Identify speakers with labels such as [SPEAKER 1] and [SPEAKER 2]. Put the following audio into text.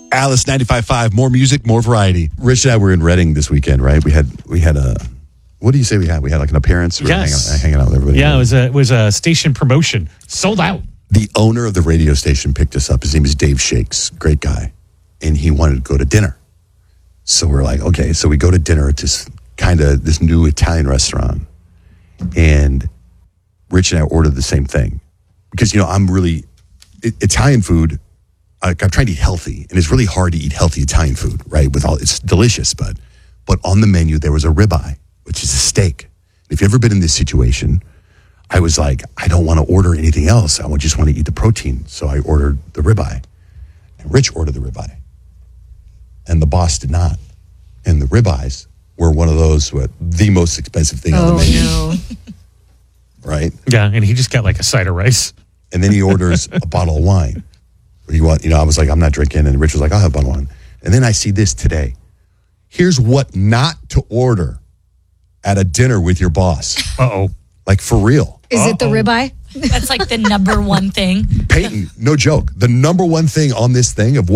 [SPEAKER 1] Alice 95.5, more music, more variety. Rich and I were in Reading this weekend, right? We had a, what do you say we had? We had like an appearance? We were hanging out with everybody.
[SPEAKER 2] Yeah, it was a station promotion. Sold out.
[SPEAKER 1] The owner of the radio station picked us up. His name is Dave Shakes, great guy. And he wanted to go to dinner. So we're like, okay. So we go to dinner at this new Italian restaurant. And Rich and I ordered the same thing. Because, I'm really, Italian food, I'm trying to eat healthy. And it's really hard to eat healthy Italian food, right? It's delicious, but on the menu, there was a ribeye, which is a steak. If you've ever been in this situation, I was like, I don't want to order anything else. I just want to eat the protein. So I ordered the ribeye. And Rich ordered the ribeye. And the boss did not. And the ribeyes were one of those, the most expensive thing on the menu.
[SPEAKER 3] No.
[SPEAKER 1] Right?
[SPEAKER 2] Yeah, and he just got like a side of rice.
[SPEAKER 1] And then he orders a bottle of wine. I was like, I'm not drinking. And Rich was like, I'll have a bottle of wine. And then I see this today. Here's what not to order at a dinner with your boss.
[SPEAKER 2] Uh-oh.
[SPEAKER 1] Like, for real.
[SPEAKER 3] Is it the ribeye?
[SPEAKER 4] That's like the number one thing.
[SPEAKER 1] Peyton, no joke. The number one thing on this thing of